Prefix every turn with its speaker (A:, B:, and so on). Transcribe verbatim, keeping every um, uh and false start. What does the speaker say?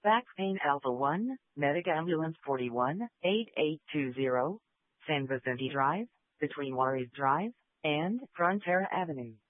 A: Back Pain Alpha one, Medic Ambulance forty-one, eighty-eight twenty, San Vicente Drive, between Juarez Drive and Frontera Avenue.